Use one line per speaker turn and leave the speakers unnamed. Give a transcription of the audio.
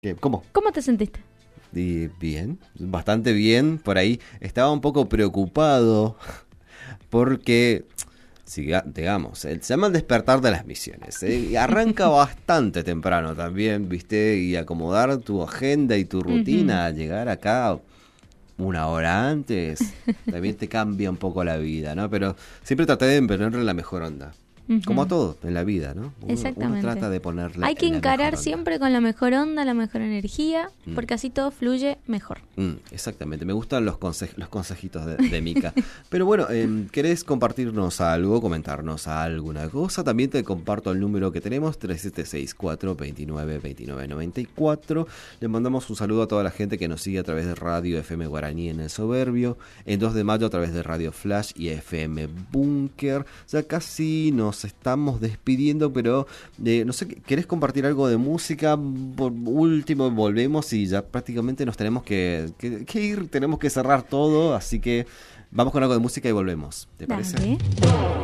¿Cómo?
¿Cómo te sentiste?
Y bien, bastante bien. Por ahí estaba un poco preocupado porque, digamos, se llama el despertar de las misiones. Y arranca bastante temprano también, ¿viste? Y acomodar tu agenda y tu
Ujú.
rutina, llegar acá una hora antes, también te cambia un poco la vida, ¿no? Pero siempre traté de ponerle la mejor onda. Como a
Ujú.
todo en la vida, ¿no? Uno
Exactamente.
trata de ponerle
Hay que
la mejor
encarar
onda.
siempre con la mejor onda, la mejor energía,
Mm.
porque así todo fluye mejor.
Exactamente, me gustan los consejitos de Mica. Pero bueno, ¿querés compartirnos algo, comentarnos alguna cosa? También te comparto el número que tenemos, 3764-292994. Le mandamos un saludo a toda la gente que nos sigue a través de Radio FM Guaraní en el Soberbio, en 2 de mayo a través de Radio Flash y FM Búnker. Ya casi nos estamos despidiendo, pero no sé, ¿querés compartir algo de música? Por último, volvemos y ya prácticamente nos tenemos que ir, tenemos que cerrar todo, así que vamos con algo de música y volvemos. ¿Te parece?
Dale.